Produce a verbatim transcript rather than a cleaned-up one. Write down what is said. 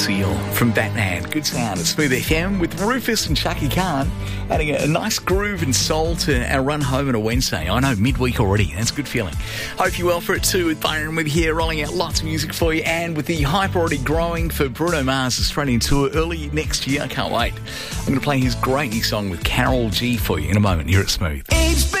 Seal from Batman. Good sound at Smooth F M with Rufus and Chucky Khan adding a, a nice groove and soul to our run home on a Wednesday. I know, midweek already. That's a good feeling. Hope you're well for it too with Byron with here, rolling out lots of music for you, and with the hype already growing for Bruno Mars' Australian tour early next year. I can't wait. I'm going to play his great new song with Carol G for you in a moment here at Smooth.